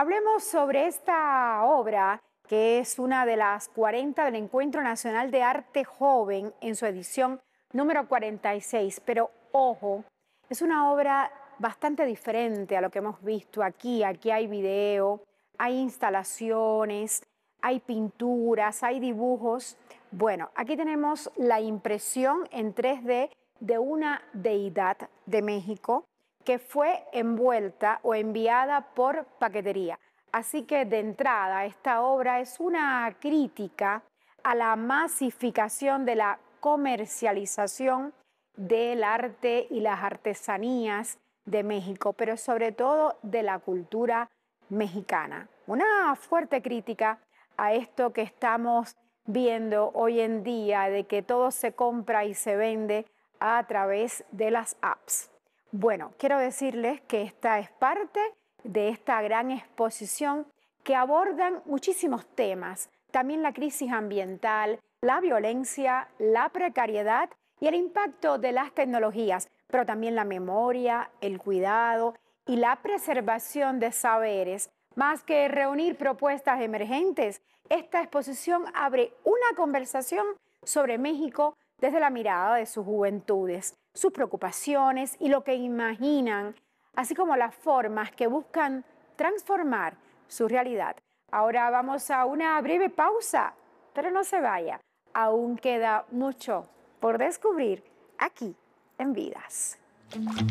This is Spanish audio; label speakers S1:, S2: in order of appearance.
S1: Hablemos sobre esta obra que es una de las 40 del Encuentro Nacional de Arte Joven en su edición número 46. Pero ojo, es una obra bastante diferente a lo que hemos visto aquí. Aquí hay video, hay instalaciones, hay pinturas, hay dibujos. Bueno, aquí tenemos la impresión en 3D de una deidad de México que fue envuelta o enviada por paquetería. Así que de entrada esta obra es una crítica a la masificación de la comercialización del arte y las artesanías de México, pero sobre todo de la cultura mexicana. Una fuerte crítica a esto que estamos viendo hoy en día, de que todo se compra y se vende a través de las apps. Bueno, quiero decirles que esta es parte de esta gran exposición que abordan muchísimos temas, también la crisis ambiental, la violencia, la precariedad y el impacto de las tecnologías, pero también la memoria, el cuidado y la preservación de saberes. Más que reunir propuestas emergentes, esta exposición abre una conversación sobre México desde la mirada de sus juventudes, sus preocupaciones y lo que imaginan, así como las formas que buscan transformar su realidad. Ahora vamos a una breve pausa, pero no se vaya, aún queda mucho por descubrir aquí en Vidas.